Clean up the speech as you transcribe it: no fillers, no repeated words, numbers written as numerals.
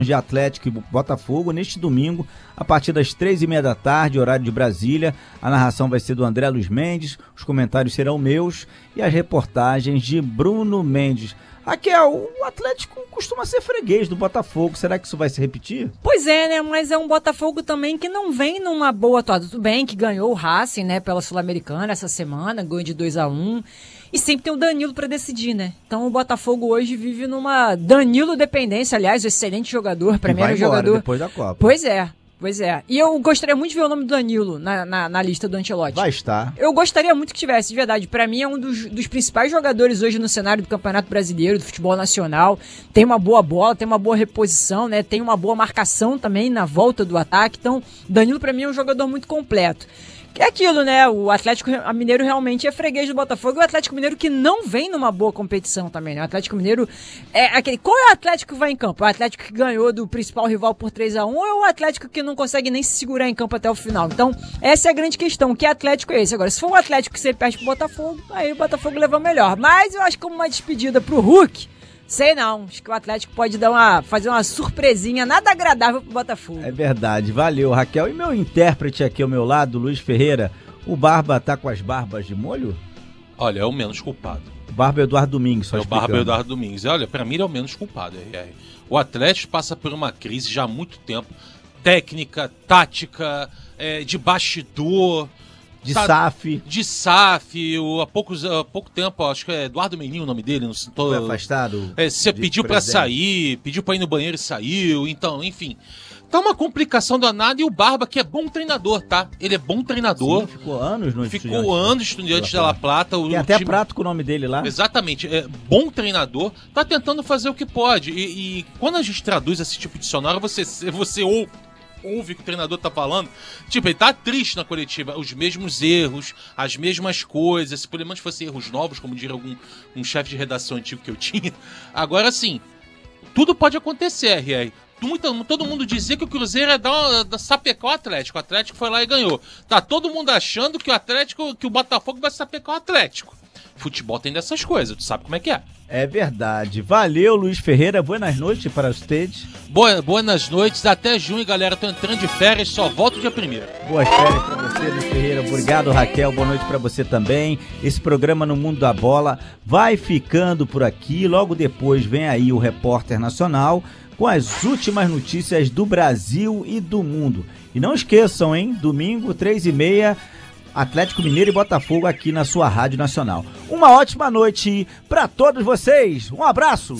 de Atlético e Botafogo neste domingo, a partir das 3h30 da tarde, horário de Brasília. A narração vai ser do André Luiz Mendes, os comentários serão meus e as reportagens de Bruno Mendes. Raquel, o Atlético costuma ser freguês do Botafogo, será que isso vai se repetir? Pois é, né, mas é um Botafogo também que não vem numa boa atuação. Tudo bem que ganhou o Racing, né, pela Sul-Americana essa semana, ganhou de 2-1, e sempre tem o Danilo pra decidir, né? Então o Botafogo hoje vive numa Danilo dependência, aliás, um excelente jogador, primeiro jogador depois da Copa. Pois é. E eu gostaria muito de ver o nome do Danilo na lista do Ancelotti. Vai estar. Eu gostaria muito que tivesse, de verdade. Pra mim é um dos principais jogadores hoje no cenário do Campeonato Brasileiro, do futebol nacional. Tem uma boa bola, tem uma boa reposição, né? Tem uma boa marcação também na volta do ataque. Então, Danilo pra mim é um jogador muito completo. Que é aquilo, né? O Atlético Mineiro realmente é freguês do Botafogo. E o Atlético Mineiro que não vem numa boa competição também, né? O Atlético Mineiro é aquele... Qual é o Atlético que vai em campo? O Atlético que ganhou do principal rival por 3-1 ou é o Atlético que não consegue nem se segurar em campo até o final? Então, essa é a grande questão. Que Atlético é esse? Agora, se for um Atlético que você perde pro Botafogo, aí o Botafogo leva melhor. Mas eu acho que como uma despedida pro Hulk... Sei não, acho que o Atlético pode fazer uma surpresinha nada agradável pro Botafogo. É verdade, valeu, Raquel. E meu intérprete aqui ao meu lado, Luiz Ferreira, o Barba tá com as barbas de molho? Olha, é o menos culpado. O Barba é o Eduardo Domingues, só explicando. O Barba é o Eduardo Domingues. Olha, pra mim ele é o menos culpado, RR. O Atlético passa por uma crise já há muito tempo. Técnica, tática, de bastidor... De SAF. De SAF, há pouco tempo, acho que é Eduardo Meninho o nome dele, não sei. Foi afastado? Você pediu pra sair, pediu pra ir no banheiro e saiu, então, enfim. Tá uma complicação danada e o Barba, que é bom treinador, tá? Ele é bom treinador. Sim, ficou anos no Estudiantes da La Plata. Tem até prato com o nome dele lá. Exatamente, bom treinador, tá tentando fazer o que pode. E quando a gente traduz esse tipo de dicionário, você ouve o que o treinador tá falando, tipo, ele tá triste na coletiva, os mesmos erros, as mesmas coisas, se pelo menos fossem erros novos, como diria um chefe de redação antigo que eu tinha. Agora, sim, tudo pode acontecer, RR. Todo mundo dizia que o Cruzeiro ia sapecar o Atlético foi lá e ganhou. Tá todo mundo achando que o Botafogo vai sapecar o Atlético. Futebol tem dessas coisas, tu sabe como é que é. É verdade. Valeu, Luiz Ferreira. Boas noites para vocês. Boas noites. Até junho, galera. Tô entrando de férias, só volto dia 1º. Boas férias para você, Luiz Ferreira. Obrigado, Raquel. Boa noite para você também. Esse programa No Mundo da Bola vai ficando por aqui. Logo depois vem aí o Repórter Nacional com as últimas notícias do Brasil e do mundo. E não esqueçam, hein? Domingo, 3h30, Atlético Mineiro e Botafogo aqui na sua Rádio Nacional. Uma ótima noite para todos vocês. Um abraço.